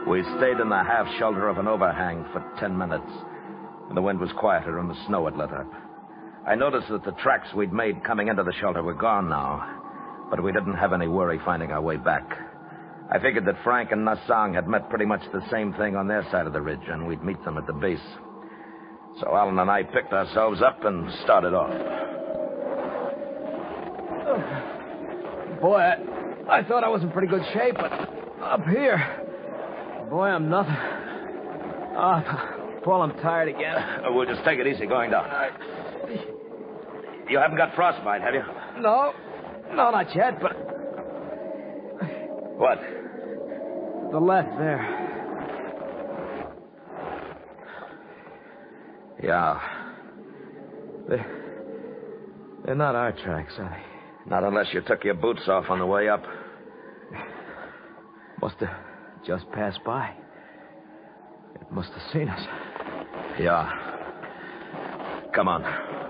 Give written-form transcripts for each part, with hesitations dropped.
We stayed in the half shelter of an overhang for 10 minutes. And the wind was quieter and the snow had let up. I noticed that the tracks we'd made coming into the shelter were gone now, but we didn't have any worry finding our way back. I figured that Frank and Nassang had met pretty much the same thing on their side of the ridge, and we'd meet them at the base. So Alan and I picked ourselves up and started off. Boy, I thought I was in pretty good shape, but up here, boy, I'm nothing. Paul, I'm tired again. We'll just take it easy going down. You haven't got frostbite, have you? No, not yet, but... What? The left there. Yeah. They're not our tracks, are they? Not unless you took your boots off on the way up. Must have just passed by. It must have seen us. Yeah. Come on.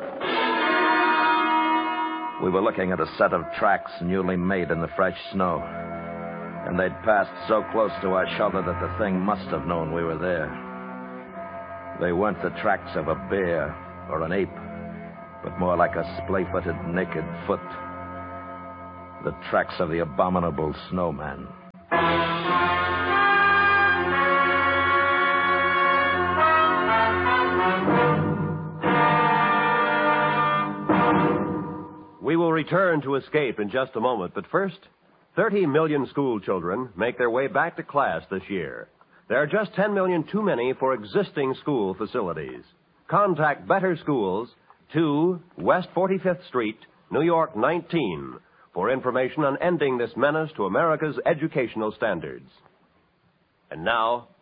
We were looking at a set of tracks newly made in the fresh snow. And they'd passed so close to our shelter that the thing must have known we were there. They weren't the tracks of a bear or an ape, but more like a splay-footed naked foot. The tracks of the abominable snowman. We will return to Escape in just a moment, but first, 30 million school children make their way back to class this year. There are just 10 million too many for existing school facilities. Contact Better Schools, 2 West 45th Street, New York 19, for information on ending this menace to America's educational standards. And now,